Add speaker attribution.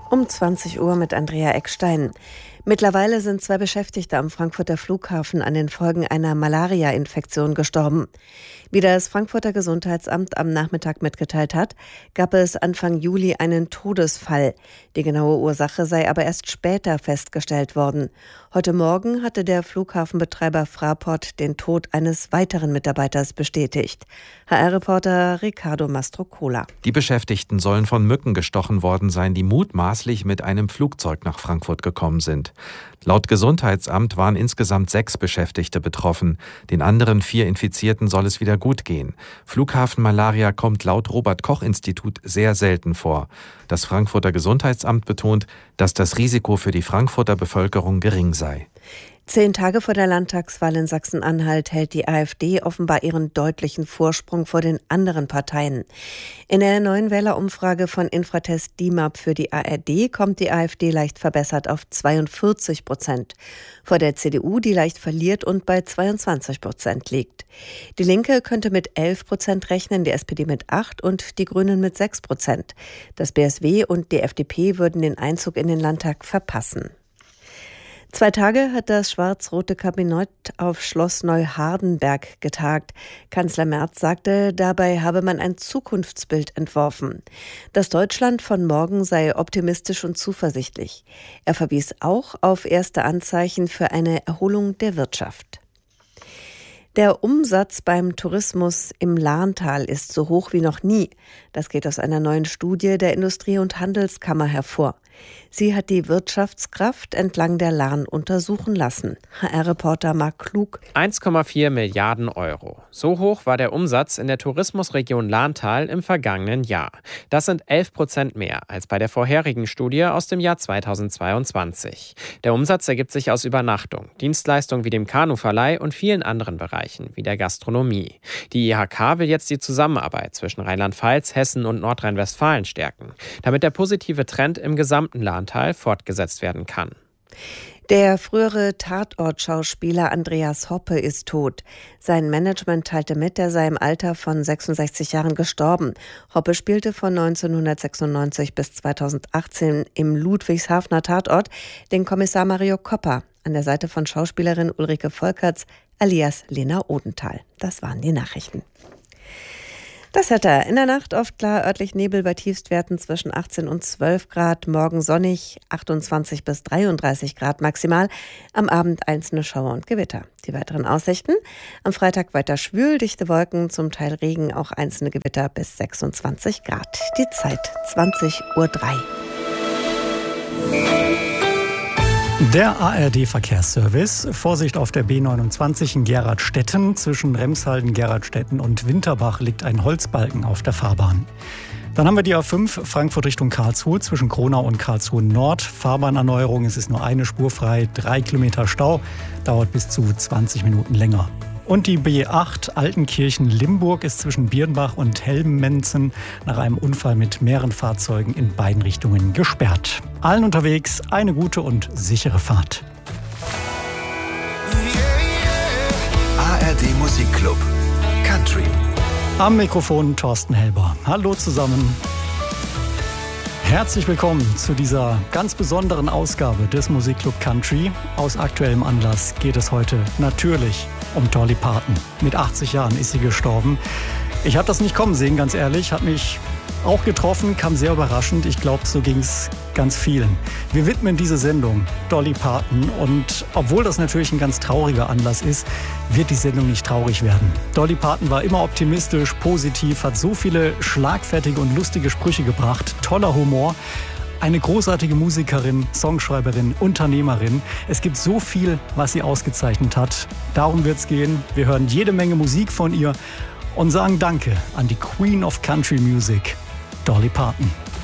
Speaker 1: Um 20 Uhr mit Andrea Eckstein. Mittlerweile sind 2 Beschäftigte am Frankfurter Flughafen an den Folgen einer Malaria-Infektion gestorben. Wie das Frankfurter Gesundheitsamt am Nachmittag mitgeteilt hat, gab es Anfang Juli einen Todesfall. Die genaue Ursache sei aber erst später festgestellt worden. Heute Morgen hatte der Flughafenbetreiber Fraport den Tod eines weiteren Mitarbeiters bestätigt. HR-Reporter Ricardo Mastrocola.
Speaker 2: Die Beschäftigten sollen von Mücken gestochen worden sein, die mutmaßlich mit einem Flugzeug nach Frankfurt gekommen sind. Laut Gesundheitsamt waren insgesamt 6 Beschäftigte betroffen. Den anderen 4 Infizierten soll es wieder gut gehen. Flughafenmalaria kommt laut Robert-Koch-Institut sehr selten vor. Das Frankfurter Gesundheitsamt betont, dass das Risiko für die Frankfurter Bevölkerung gering sei.
Speaker 1: 10 Tage vor der Landtagswahl in Sachsen-Anhalt hält die AfD offenbar ihren deutlichen Vorsprung vor den anderen Parteien. In der neuen Wählerumfrage von Infratest DIMAP für die ARD kommt die AfD leicht verbessert auf 42%. Vor der CDU, die leicht verliert und bei 22% liegt. Die Linke könnte mit 11% rechnen, die SPD mit 8% und die Grünen mit 6%. Das BSW und die FDP würden den Einzug in den Landtag verpassen. 2 Tage hat das schwarz-rote Kabinett auf Schloss Neuhardenberg getagt. Kanzler Merz sagte, dabei habe man ein Zukunftsbild entworfen. Das Deutschland von morgen sei optimistisch und zuversichtlich. Er verwies auch auf erste Anzeichen für eine Erholung der Wirtschaft. Der Umsatz beim Tourismus im Lahntal ist so hoch wie noch nie. Das geht aus einer neuen Studie der Industrie- und Handelskammer hervor. Sie hat die Wirtschaftskraft entlang der Lahn untersuchen lassen. HR-Reporter Marc Klug.
Speaker 3: 1,4 Milliarden Euro. So hoch war der Umsatz in der Tourismusregion Lahntal im vergangenen Jahr. Das sind 11% mehr als bei der vorherigen Studie aus dem Jahr 2022. Der Umsatz ergibt sich aus Übernachtung, Dienstleistungen wie dem Kanuverleih und vielen anderen Bereichen wie der Gastronomie. Die IHK will jetzt die Zusammenarbeit zwischen Rheinland-Pfalz, Hessen und Nordrhein-Westfalen stärken, damit der positive Trend im gesamten Lahntal fortgesetzt werden kann.
Speaker 1: Der frühere Tatort-Schauspieler Andreas Hoppe ist tot. Sein Management teilte mit, er sei im Alter von 66 Jahren gestorben. Hoppe spielte von 1996 bis 2018 im Ludwigshafener Tatort den Kommissar Mario Coppa an der Seite von Schauspielerin Ulrike Volkerts alias Lena Odenthal. Das waren die Nachrichten. Das Wetter. In der Nacht oft klar, örtlich Nebel bei Tiefstwerten zwischen 18 und 12 Grad. Morgen sonnig, 28 bis 33 Grad maximal. Am Abend einzelne Schauer und Gewitter. Die weiteren Aussichten. Am Freitag weiter schwül, dichte Wolken, zum Teil Regen, auch einzelne Gewitter bis 26 Grad. Die Zeit 20:03 Uhr.
Speaker 4: Der ARD-Verkehrsservice. Vorsicht auf der B29 in Gerradstetten. Zwischen Remshalden, Gerradstetten und Winterbach liegt ein Holzbalken auf der Fahrbahn. Dann haben wir die A5 Frankfurt Richtung Karlsruhe zwischen Kronau und Karlsruhe Nord. Fahrbahnerneuerung, es ist nur eine Spur frei, 3 Kilometer Stau, dauert bis zu 20 Minuten länger. Und die B8 Altenkirchen-Limburg ist zwischen Birnbach und Helmenzen nach einem Unfall mit mehreren Fahrzeugen in beiden Richtungen gesperrt. Allen unterwegs eine gute und sichere Fahrt.
Speaker 5: ARD Musikclub Country.
Speaker 4: Am Mikrofon Thorsten Helber. Hallo zusammen. Herzlich willkommen zu dieser ganz besonderen Ausgabe des Musikclub Country. Aus aktuellem Anlass geht es heute natürlich um Dolly Parton. Mit 80 Jahren ist sie gestorben. Ich habe das nicht kommen sehen, ganz ehrlich. Hat mich auch getroffen, kam sehr überraschend. Ich glaube, so ging es ganz vielen. Wir widmen diese Sendung Dolly Parton und obwohl das natürlich ein ganz trauriger Anlass ist, wird die Sendung nicht traurig werden. Dolly Parton war immer optimistisch, positiv, hat so viele schlagfertige und lustige Sprüche gebracht, toller Humor. Eine großartige Musikerin, Songschreiberin, Unternehmerin. Es gibt so viel, was sie ausgezeichnet hat. Darum wird es gehen. Wir hören jede Menge Musik von ihr und sagen Danke an die Queen of Country Music, Dolly Parton.